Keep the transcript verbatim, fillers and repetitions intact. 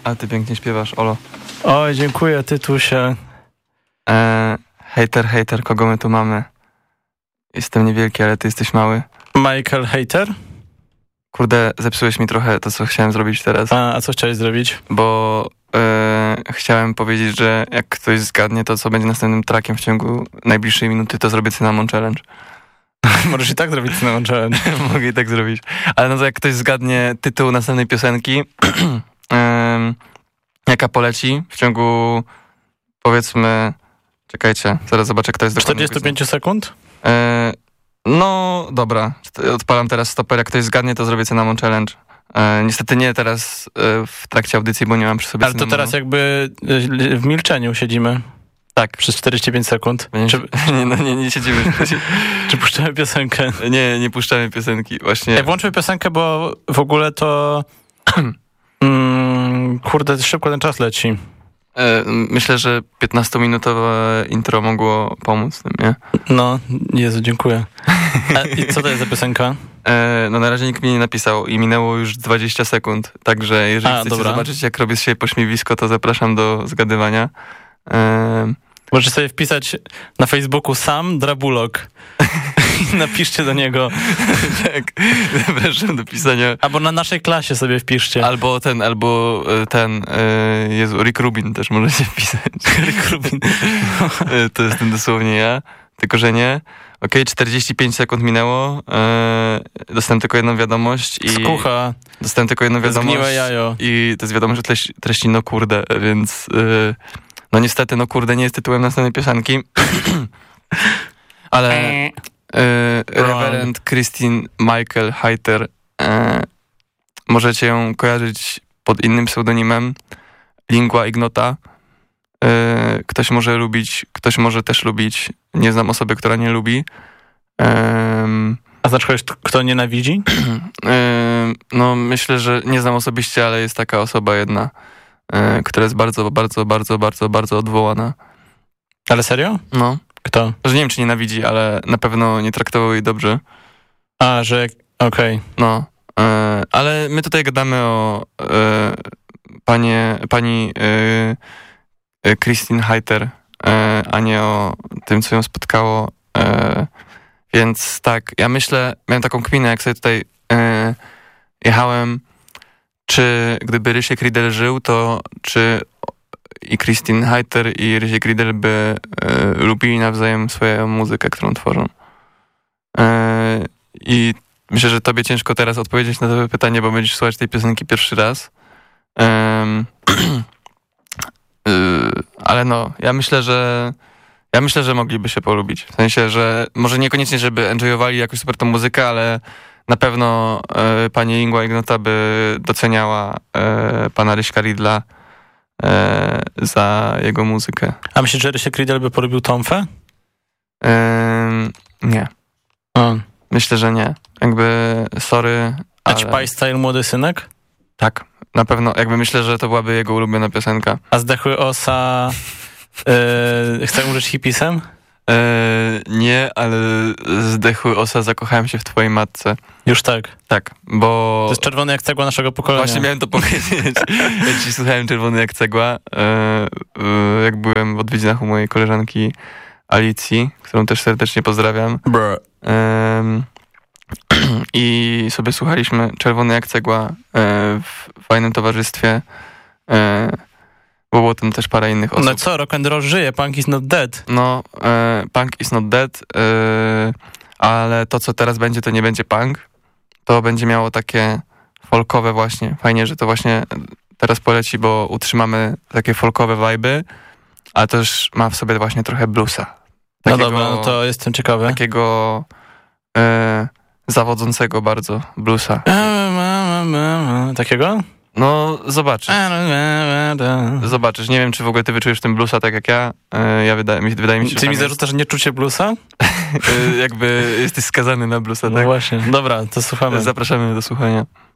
A ty pięknie śpiewasz, Olo. Oj, dziękuję, Tytusie. E, hejter, hejter, kogo my tu mamy? Jestem niewielki, ale ty jesteś mały. Michael Hater? Kurde, zepsułeś mi trochę to, co chciałem zrobić teraz. A, a co chciałeś zrobić? Bo e, chciałem powiedzieć, że jak ktoś zgadnie to, co będzie następnym trackiem w ciągu najbliższej minuty, to zrobię Cinnamon Challenge. Możesz i tak zrobić Cinnamon Challenge. Mogę i tak zrobić. Ale no to jak ktoś zgadnie tytuł następnej piosenki, e, jaka poleci w ciągu, powiedzmy, czekajcie, zaraz zobaczę, kto jest dokładnie. czterdzieści pięć sekund? E, no, dobra. Odpalam teraz stoper. Jak ktoś zgadnie, to zrobię Cinnamon Challenge. E, niestety nie teraz e, w trakcie audycji, bo nie mam przy sobie Ale to cynamonu. teraz jakby w milczeniu siedzimy. Tak. Przez czterdzieści pięć sekund. Nie, Czy, nie, no, nie, nie siedzimy. czy puszczamy piosenkę? Nie, nie puszczamy piosenki. Właśnie. Ej, włączmy piosenkę, bo w ogóle to... mm, kurde, szybko ten czas leci. E, myślę, że piętnastominutowe intro mogło pomóc tym, nie? No, Jezu, dziękuję. A, i co to jest za piosenka? E, no na razie nikt mi nie napisał i minęło już dwadzieścia sekund, także jeżeli A, chcecie dobra. zobaczyć, jak robię z siebie pośmiewisko, to zapraszam do zgadywania. E, Możesz sobie wpisać na Facebooku Sam Drabulok i napiszcie do niego. tak, zapraszam do pisania. Albo na naszej klasie sobie wpiszcie. Albo ten, albo ten, e, Jezu, Rick Rubin też możecie wpisać. Rick Rubin. E, to jest ten dosłownie ja, tylko że nie. Okej, okay, czterdzieści pięć sekund minęło. E, dostałem tylko jedną wiadomość. I Skucha. Dostałem tylko jedną wiadomość. Zgniłe jajo. I to jest wiadomość o treści, treści no kurde, więc e, no niestety no kurde nie jest tytułem następnej piosenki. Ale e, Reverend Christine Michael Hater, e, możecie ją kojarzyć pod innym pseudonimem Lingua Ignota. E, ktoś może lubić, ktoś może też lubić. Nie znam osoby, która nie lubi. E, A znasz kogoś, kto nienawidzi? e, no myślę, że nie znam osobiście, ale jest taka osoba jedna, e, która jest bardzo, bardzo, bardzo, bardzo, bardzo odwołana. Ale serio? No. Kto? Że nie wiem, czy nienawidzi, ale na pewno nie traktował jej dobrze. A, że... Okej. Okay. No. E, ale my tutaj gadamy o e, panie, pani e, Christine Hater, e, a nie o tym, co ją spotkało. E, więc tak, ja myślę, miałem taką kminę, jak sobie tutaj e, jechałem, czy gdyby Rysiek Riedel żył, to czy i Christine Hater i Rysiek Riedel by e, lubili nawzajem swoją muzykę, którą tworzą. E, I myślę, że tobie ciężko teraz odpowiedzieć na to pytanie, bo będziesz słuchać tej piosenki pierwszy raz. Um, yy, ale no, ja myślę, że ja myślę, że mogliby się polubić. W sensie, że może niekoniecznie, żeby enjoyowali jakoś super tą muzykę, ale na pewno e, pani Lingua Ignota by doceniała e, pana Ryśka Riedla e, za jego muzykę. A myślisz, że Rysiek Riedel by polubił Tomfę? E, nie. A. Myślę, że nie. Jakby, sorry, A ale... Ćpaj Style Młody Synek? Tak, na pewno. Jakby myślę, że to byłaby jego ulubiona piosenka. A Zdechły Osa yy, chce umrzeć hipisem? Eee, nie, ale Zdechły Osa, zakochałem się w twojej matce. Już tak. Tak, bo... To jest czerwony jak cegła naszego pokolenia. Właśnie miałem to powiedzieć. Ja dzisiaj słuchałem Czerwony jak cegła, eee, e, jak byłem w odwiedzinach u mojej koleżanki Alicji, którą też serdecznie pozdrawiam. Eee, I sobie słuchaliśmy Czerwony jak cegła e, w fajnym towarzystwie. E, było tam też parę innych osób. No co, rock and roll żyje, punk is not dead. No, e, punk is not dead, e, ale to, co teraz będzie, to nie będzie punk. To będzie miało takie folkowe właśnie. Fajnie, że to właśnie teraz poleci, bo utrzymamy takie folkowe vibe'y, ale też ma w sobie właśnie trochę bluesa. Takiego, no dobra, no to jestem ciekawy. Takiego e, zawodzącego bardzo bluesa. Takiego? No, zobaczysz. Zobaczysz. Nie wiem, czy w ogóle ty wyczujesz tym bluesa tak jak ja. Ja wydaje mi, wydaje mi się, Ty mi zarzucasz nieczucie bluesa? Jakby jesteś skazany na bluesa, tak? No właśnie. Dobra, to słuchamy. Zapraszamy do słuchania.